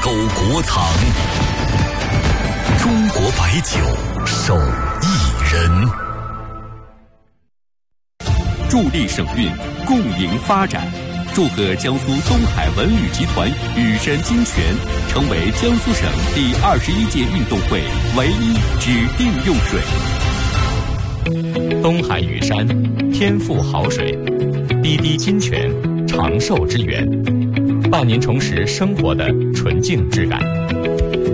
狗国藏，中国白酒手艺人， 助力省运，共赢发展。祝贺江苏东海文旅集团羽山金泉成为江苏省第21届运动会唯一指定用水。 东海羽山，天赋好水，滴滴金泉，长寿之源，伴您重拾生活的纯净质感。